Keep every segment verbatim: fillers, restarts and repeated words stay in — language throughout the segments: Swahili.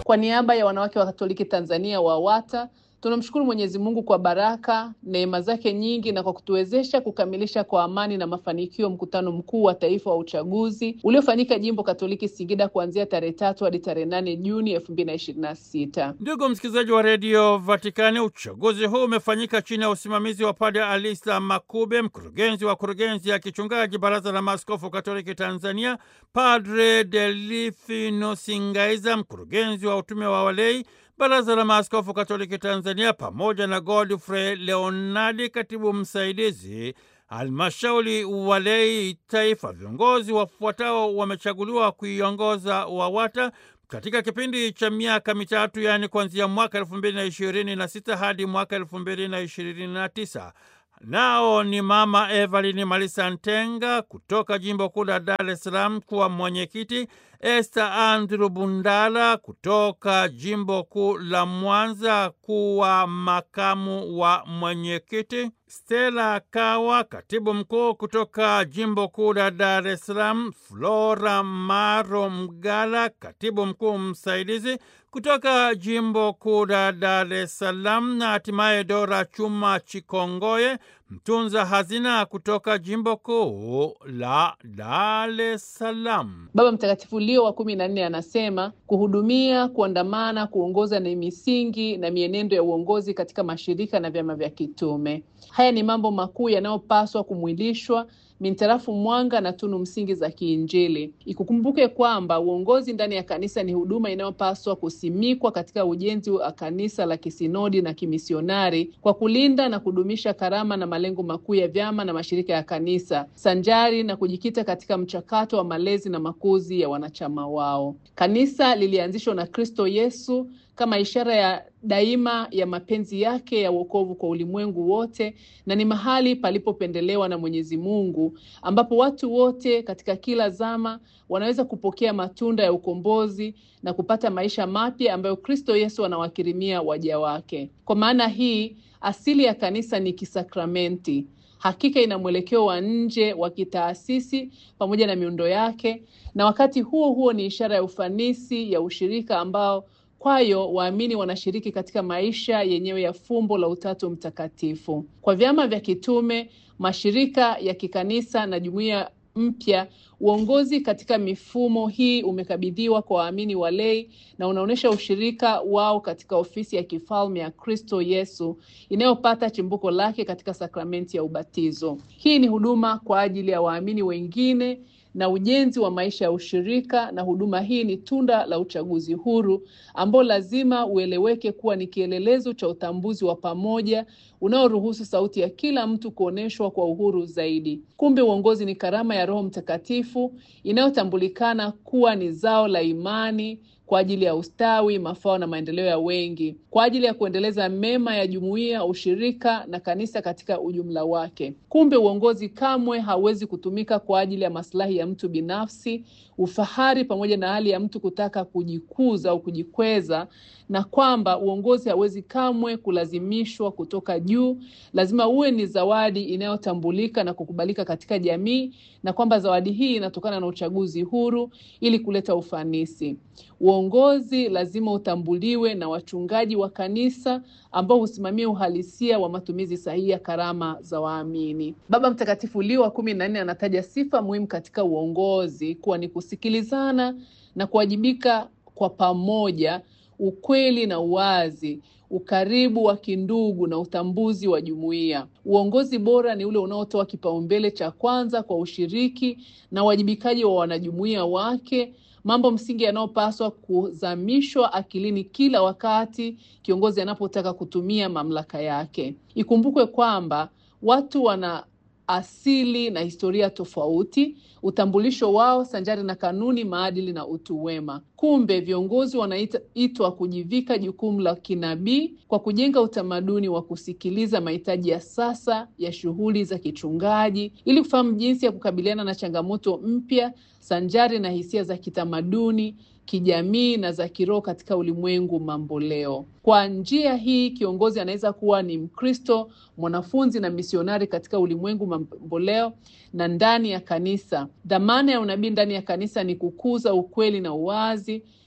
Kwa niaba ya wanawake wa Katoliki Tanzania WAWATA, tunamshukuru Mwenyezi Mungu kwa baraka, neema zake nyingi na kwa kutuwezesha kukamilisha kwa amani na mafanikio mkutano mkuu wa taifa wa uchaguzi uliofanyika Jimbo Katoliki Singida kuanzia tarehe tatu hadi tarehe nane Juni elfu mbili na ishirini na sita. Ndugu msikilizaji wa Radio Vatikani, uchaguzi huu umefanyika chini ya usimamizi wa Padre Alisa Makube, mkurugenzi wa kurugenzi ya kichungaji Baraza la Maaskofu Katoliki Tanzania, Padre Delfino Singaiza, mkurugenzi wa utume wa walei Baraza la Maaskofu Katoliki Tanzania, pamoja na Godfrey Leonardi, katibu msaidizi Halmashauri walei taifa. Viongozi wafuatao wamechaguliwa kuiongoza WAWATA katika kipindi cha miaka mitatu, yani kuanzia mwaka elfu mbili na ishirini na sita hadi mwaka elfu mbili na ishirini na tisa. Nao ni Mama Evelyn Malisa Ntenga kutoka Jimbo Kuu la Dar es Salaam kuwa mwenyekiti, Esther Andrew Bundala kutoka Jimbo Kuu la Mwanza kuwa makamu wa mwenyekiti, Stella Kawa katibu mkuu kutoka Jimbo Kuu la Dar es Salaam, Flora Maro Mgala katibu mkuu msaidizi kutoka Jimbo Kuu la Dar es Salaam, na hatimaye Dora Chuma Chikongoye mtunza hazina kutoka Jimbo Kuu la Dar es Salaam. Baba Mtakatifu Leo wa kumi na nne anasema kuhudumia, kuandamana, kuongoza ni misingi na mienendo ya uongozi katika mashirika na vyama vya kitume. Haya ni mambo makuu yanayopaswa kumwilishwa mintarafu mwanga na tunu msingi za kiinjili. Ikukumbuke kwamba uongozi ndani ya kanisa ni huduma inayopaswa kusimikwa katika ujenzi wa kanisa la kisinodi na kimisionari kwa kulinda na kudumisha karama na malengo makuu ya vyama na mashirika ya kanisa, sanjari na kujikita katika mchakato wa malezi na makuzi ya wanachama wao. Kanisa lilianzishwa na Kristo Yesu kama ishara ya daima ya mapenzi yake ya wokovu kwa ulimwengu wote, na ni mahali palipopendelewa na Mwenyezi Mungu ambapo watu wote katika kila zama wanaweza kupokea matunda ya ukombozi na kupata maisha mapya ambayo Kristo Yesu anawakirimia waja wake. Kwa maana hii, asili ya kanisa ni kisakramenti. Hakika ina mwelekeo wa nje wa kitaasisi pamoja na miundo yake, na wakati huo huo ni ishara ya ufanisi ya ushirika ambao kwayo waamini wanashiriki katika maisha yenyewe ya fumbo la Utatu Mtakatifu. Kwa vyama vya kitume, mashirika ya kikanisa na jumuiya mpya, uongozi katika mifumo hii umekabidhiwa kwa waamini walei na unaonesha ushirika wao katika ofisi ya kifalme ya Kristo Yesu inayopata chimbuko lake katika sakramenti ya ubatizo. Hii ni huduma kwa ajili ya waamini wengine na ujenzi wa maisha ya ushirika, na huduma hii ni tunda la uchaguzi huru ambao lazima ueleweke kuwa ni kielelezo cha utambuzi wa pamoja unaoruhusu sauti ya kila mtu kuoneshwa kwa uhuru zaidi. Kumbe uongozi ni karama ya Roho Mtakatifu inayotambulikana kuwa ni zao la imani kwa ajili ya ustawi, mafao na maendeleo ya wengi, kwa ajili ya kuendeleza mema ya jumuiya, ushirika na kanisa katika ujumla wake. Kumbe uongozi kamwe hauwezi kutumika kwa ajili ya maslahi ya mtu binafsi, ufahari pamoja na hali ya mtu kutaka kujikuza au kujikweza, na kwamba uongozi hauwezi kamwe kulazimishwa kutoka juu. Lazima uwe ni zawadi inayotambulika na kukubalika katika jamii, na kwamba zawadi hii inatokana na uchaguzi huru ili kuleta ufanisi. Uongozi lazima utambuliwe na wachungaji wa kanisa ambao husimamia uhalisia wa matumizi sahihi ya karama za waamini. Baba Mtakatifu Leo wa kumi na nne anataja sifa muhimu katika uongozi kuwa ni kusikilizana na kuwajibika kwa pamoja, ukweli na uwazi, ukaribu wa kindugu na utambuzi wa jumuiya. Uongozi bora ni ule unaotoa kipaumbele cha kwanza kwa ushiriki na wajibikaji wa wanajumuiya wake, mambo msingi yanayopaswa kuzamishwa akilini kila wakati kiongozi anapotaka kutumia mamlaka yake. Ikumbukwe kwamba watu wana asili na historia tofauti, utambulisho wao sanjari na kanuni, maadili na utu wema. Kumbe viongozi wanaitwa kujivika jukumu la kinabii kwa kujenga utamaduni wa kusikiliza mahitaji ya sasa ya shughuli za kichungaji ili kufahamu jinsi ya kukabiliana na changamoto mpya sanjari na hisia za kitamaduni, kijamii na za kiroho katika ulimwengu mamboleo. Kwa njia hii kiongozi anaweza kuwa ni Mkristo, mwanafunzi na misionari katika ulimwengu mamboleo na ndani ya kanisa. Dhamana ya unabii ndani ya kanisa ni kukuza ukweli na uwazi,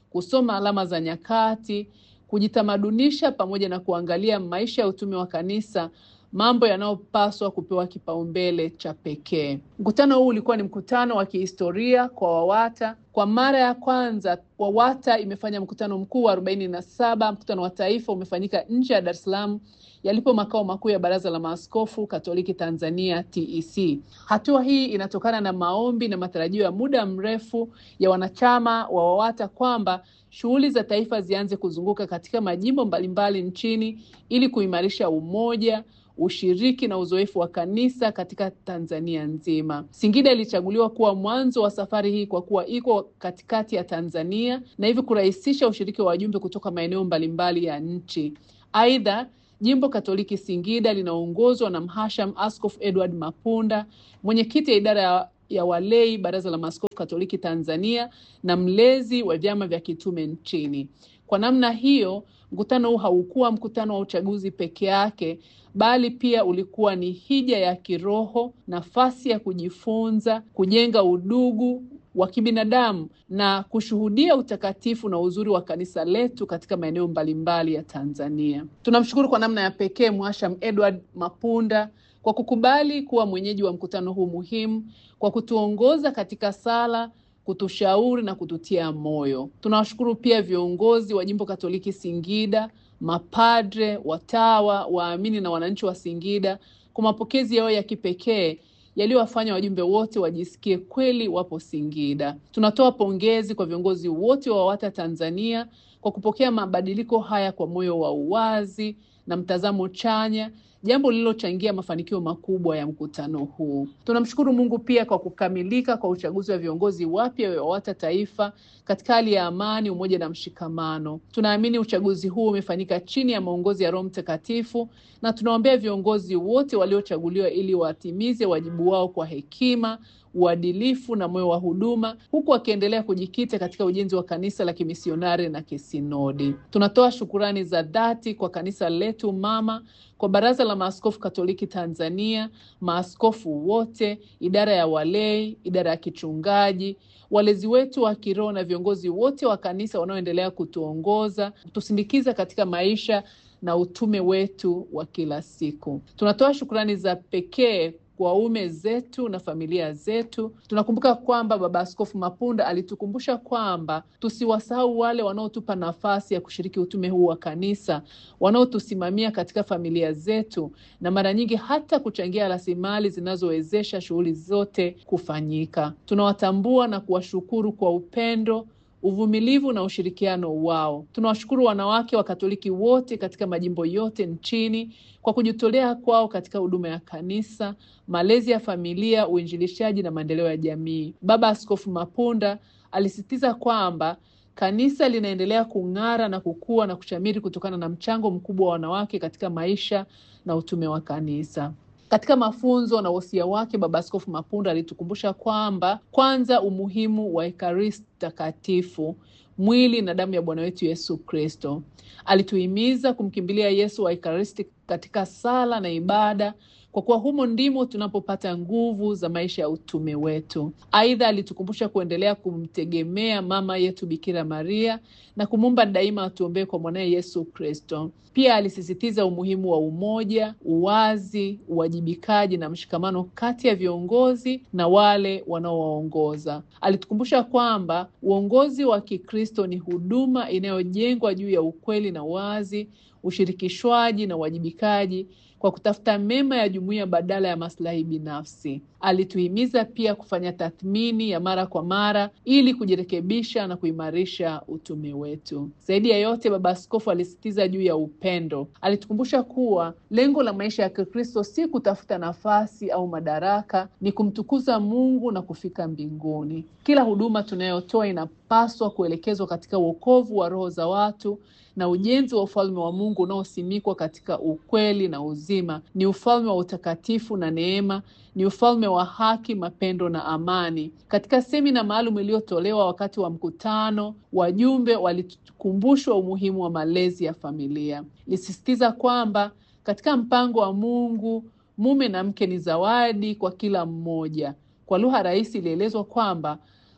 kusoma alama za nyakati, kujitamadunisha pamoja na kuangalia maisha ya utume wa kanisa, mambo yanayopaswa kupewa kipaumbele cha pekee. Mkutano huu ulikuwa ni mkutano wa kihistoria kwa WAWATA. Kwa mara ya kwanza WAWATA imefanya mkutano mkuu wa arobaini na saba. Mkutano wa taifa umefanyika nje ya Dar es Salaam yalipo makao makuu ya Baraza la Maaskofu Katoliki Tanzania T E C. Hatua hii inatokana na maombi na matarajio ya muda mrefu ya wanachama wa WAWATA kwamba shughuli za taifa zianze kuzunguka katika majimbo mbalimbali nchini ili kuimarisha umoja, ushiriki na uzoefu wa kanisa katika Tanzania nzima. Singida ilichaguliwa kuwa mwanzo wa safari hii kwa kuwa iko katikati ya Tanzania na hivyo kurahisisha ushiriki wa wajumbe kutoka maeneo mbalimbali ya nchi. Aidha, Jimbo Katoliki Singida linaongozwa na Mhashamu Askofu Edward Mapunda, mwenyekiti ya idara ya, ya walei Baraza la Maaskofu Katoliki Tanzania na mlezi wa vyama vya kitume nchini. Kwa namna hiyo, mkutano huu haukuwa mkutano wa uchaguzi peke yake, bali pia ulikuwa ni hija ya kiroho, nafasi ya kujifunza, kujenga udugu wa kibinadamu na kushuhudia utakatifu na uzuri wa kanisa letu katika maeneo mbalimbali ya Tanzania. Tunamshukuru kwa namna ya pekee Mhashamu Edward Mapunda kwa kukubali kuwa mwenyeji wa mkutano huu muhimu, kwa kutuongoza katika sala, kutushauri na kututia moyo. Tunawashukuru pia viongozi wa Jimbo Katoliki Singida, mapadre, watawa, waamini na wananchi wa Singida kwa mapokezi yao ya kipekee yaliyowafanya wajumbe wote wajisikie kweli wapo Singida. Tunatoa pongezi kwa viongozi wote wa WAWATA Tanzania kwa kupokea mabadiliko haya kwa moyo wa uwazi na mtazamo chanya, jambo lililochangia mafanikio makubwa ya mkutano huu. Tunamshukuru Mungu pia kwa kukamilika kwa uchaguzi wa viongozi wapya wa WAWATA taifa katika hali ya amani, umoja na mshikamano. Tunaamini uchaguzi huu umefanyika chini ya maongozi ya Roho Mtakatifu na tunaombea viongozi wote waliochaguliwa ili watimize wajibu wao kwa hekima, uadilifu na moyo wa huduma, huku wakiendelea kujikita katika ujenzi wa kanisa la kimisionari na kisinodi. Tunatoa shukurani za dhati kwa kanisa letu mama, kwa Baraza la Maaskofu Katoliki Tanzania, maaskofu wote, idara ya walei, idara ya kichungaji, walezi wetu wa kiroho na viongozi wote wa kanisa wanaoendelea kutuongoza, kutusindikiza katika maisha na utume wetu wa kila siku. Tunatoa shukrani za pekee kwa waume zetu na familia zetu. Tunakumbuka kwamba Baba Askofu Mapunda alitukumbusha kwamba tusiwasahau wale wanaotupa nafasi ya kushiriki utume huu wa kanisa, wanaotusimamia katika familia zetu na mara nyingi hata kuchangia rasilimali zinazowezesha shughuli zote kufanyika. Tunawatambua na kuwashukuru kwa upendo, uvumilivu na ushirikiano wao. Tunawashukuru wanawake wa Katoliki wote katika majimbo yote nchini kwa kujitolea kwao katika huduma ya kanisa, malezi ya familia, uinjilishaji na maendeleo ya jamii. Baba Askofu Mapunda alisisitiza kwamba kanisa linaendelea kung'ara na kukua na kushamiri kutokana na mchango mkubwa wa wanawake katika maisha na utume wa kanisa. Katika mafunzo na wosia wake, Baba Askofu Mapunda alitukumbusha kwamba kwanza umuhimu wa Ekaristi Takatifu, mwili na damu ya Bwana wetu Yesu Kristo. Alituhimiza kumkimbilia Yesu wa Ekaristi katika sala na ibada, kwa kuwa humo ndimo tunapopata nguvu za maisha ya utume wetu. Aidha, alitukumbusha kuendelea kumtegemea mama yetu Bikira Maria na kumwomba daima atuombee kwa mwanae Yesu Kristo. Pia alisisitiza umuhimu wa umoja, uwazi, uwajibikaji na mshikamano kati ya viongozi na wale wanaowaongoza. Alitukumbusha kwamba uongozi wa Kikristo ni huduma inayojengwa juu ya ukweli na uwazi, ushirikishwaji na uwajibikaji kwa kutafuta mema ya jumuiya badala ya maslahi binafsi. Alituhimiza pia kufanya tathmini ya mara kwa mara ili kujirekebisha na kuimarisha utume wetu. Zaidi ya yote, Baba Askofu alisisitiza juu ya upendo. Alitukumbusha kuwa lengo la maisha ya Kikristo si kutafuta nafasi au madaraka, ni kumtukuza Mungu na kufika mbinguni. Kila huduma tunayotoa inapaswa kuelekezwa katika wokovu wa roho za watu na ujenzi wa ufalme wa Mungu unaosimikwa katika ukweli na uzima. Ni ufalme wa utakatifu na neema, ni ufalme wa haki, mapendo na amani. Katika semina maalum iliyotolewa wakati wa mkutano, wajumbe walikumbushwa umuhimu wa malezi ya familia. Lisisitiza kwamba katika mpango wa Mungu, mume na mke ni zawadi kwa kila mmoja. Kwa lugha rahisi ilielezwa kwamba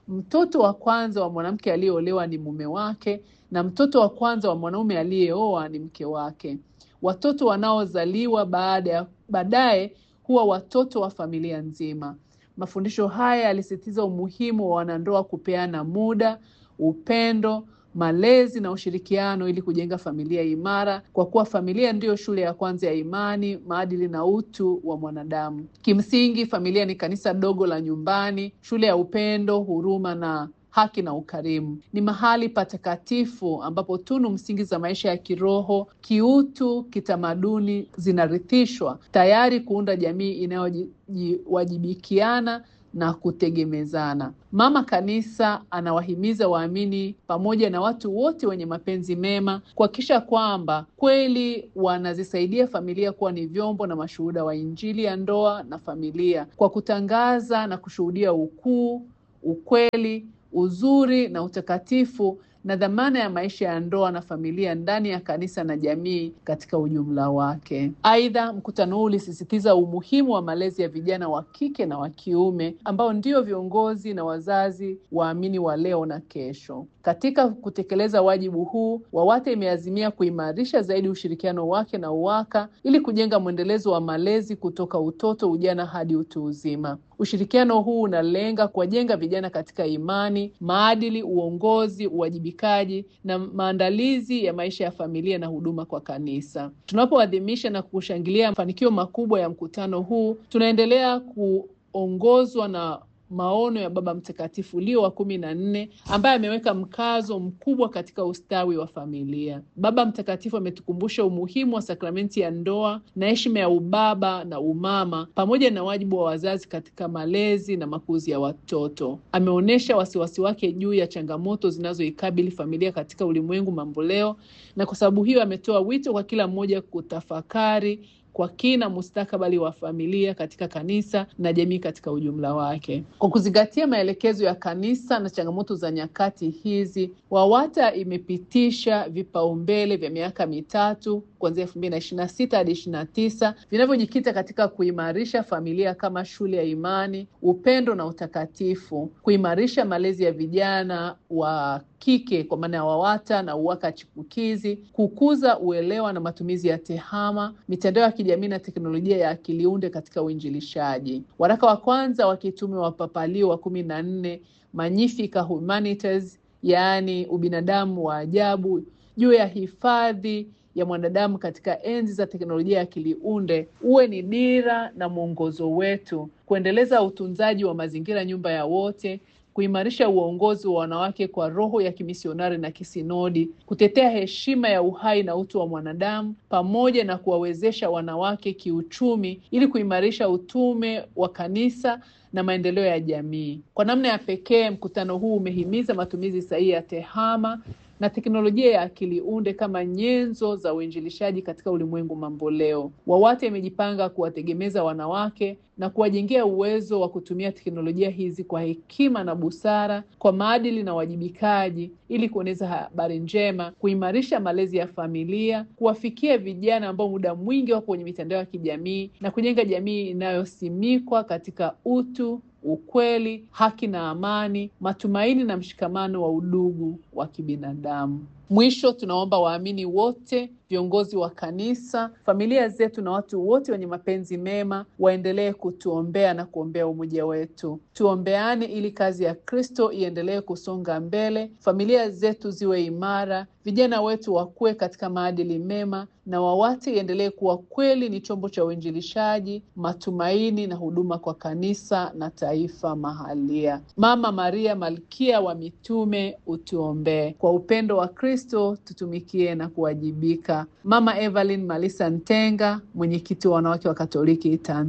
mtoto wa kwanza wa mwanamke aliyeolewa ni mume wake, na mtoto wa kwanza wa mwanaume aliyeoa ni mke wake. Watoto wanaozaliwa baada ya baadaye huwa watoto wa familia nzima. Mafundisho haya yalisisitiza umuhimu wa wanandoa kupeana muda, upendo, malezi na ushirikiano ili kujenga familia imara, kwa kuwa familia ndiyo shule ya kwanza ya imani, maadili na utu wa mwanadamu. Kimsingi, familia ni kanisa dogo la nyumbani, shule ya upendo, huruma na haki na ukarimu. Ni mahali patakatifu ambapo tunu msingi za maisha ya kiroho, kiutu, kitamaduni zinarithishwa, tayari kuunda jamii inayowajibikiana na kutegemezana. Mama Kanisa anawahimiza waamini pamoja na watu wote wenye mapenzi mema kuhakikisha kwamba kweli wanazisaidia familia kuwa ni vyombo na mashuhuda wa Injili ya ndoa na familia, kwa kutangaza na kushuhudia ukuu, ukweli, uzuri na utakatifu na dhamana ya maisha ya ndoa na familia ndani ya kanisa na jamii katika ujumla wake. Aidha, mkutano huu ulisisitiza umuhimu wa malezi ya vijana wa kike na wa kiume ambao ndio viongozi na wazazi waamini wa leo na kesho. Katika kutekeleza wajibu huu, WAWATA imeazimia kuimarisha zaidi ushirikiano wake na UWAKA ili kujenga mwendelezo wa malezi kutoka utoto, ujana hadi utu uzima. Ushirikiano huu unalenga kuwajenga vijana katika imani, maadili, uongozi, uwajibikaji na maandalizi ya maisha ya familia na huduma kwa kanisa. Tunapoadhimisha na kushangilia mafanikio makubwa ya mkutano huu, tunaendelea kuongozwa na maono ya Baba Mtakatifu Leo wa kumi na nne ambaye ameweka mkazo mkubwa katika ustawi wa familia. Baba Mtakatifu ametukumbusha umuhimu wa sakramenti ya ndoa na heshima ya ubaba na umama pamoja na wajibu wa wazazi katika malezi na makuzi ya watoto. Ameonyesha wasiwasi wake juu ya changamoto zinazoikabili familia katika ulimwengu mamboleo, na kwa sababu hiyo ametoa wito kwa kila mmoja kutafakari kwa kina mustakabali wa familia katika kanisa na jamii katika ujumla wake. Kwa kuzingatia maelekezo ya kanisa na changamoto za nyakati hizi, WAWATA imepitisha vipaumbele vya miaka mitatu kuanzia elfu mbili na ishirini na sita hadi ishirini na tisa vinavyojikita katika kuimarisha familia kama shule ya imani, upendo na utakatifu, kuimarisha malezi ya vijana wa kike kwa maana ya WAWATA na UWAKA chipukizi, kukuza uelewa na matumizi ya tehama, mitandao ya kijamii na teknolojia ya akili unde katika uinjilishaji. Waraka wa kwanza wa kitume wa Papa Leo wa kumi na nne, Magnificat Humanitas, yaani ubinadamu wa ajabu, juu ya hifadhi ya mwanadamu katika enzi za teknolojia ya akili unde, uwe ni dira na mwongozo wetu, kuendeleza utunzaji wa mazingira nyumba ya wote, kuimarisha uongozi wa wanawake kwa roho ya kimisionari na kisinodi, kutetea heshima ya uhai na utu wa mwanadamu, pamoja na kuwawezesha wanawake kiuchumi ili kuimarisha utume wa kanisa na maendeleo ya jamii. Kwa namna ya pekee, mkutano huu umehimiza matumizi sahihi ya tehama na teknolojia ya akili unde kama nyenzo za uinjilishaji katika ulimwengu mamboleo. WAWATA imejipanga kuwategemeza wanawake na kuwajengea uwezo wa kutumia teknolojia hizi kwa hekima na busara, kwa maadili na wajibikaji, ili kueneza habari njema, kuimarisha malezi ya familia, kuwafikia vijana ambao muda mwingi wako kwenye mitandao ya kijamii, na kujenga jamii inayosimikwa katika utu, ukweli, haki na amani, matumaini na mshikamano wa udugu wa kibinadamu. Mwisho, tunaomba waamini wote, viongozi wa kanisa, familia zetu na watu wote wenye mapenzi mema waendelee kutuombea na kuombea umoja wetu. Tuombeane ili kazi ya Kristo iendelee kusonga mbele, familia zetu ziwe imara, vijana wetu wakue katika maadili mema, na WAWATA iendelee kuwa kweli ni chombo cha uinjilishaji, matumaini na huduma kwa kanisa na taifa mahalia. Mama Maria, Malkia wa mitume, utuombee. Kwa upendo wa Kristo tutumikie na kuwajibika. Mama Evelyn Malisa Ntenga, mwenyekiti wa wanawake wa Katoliki Tanzania.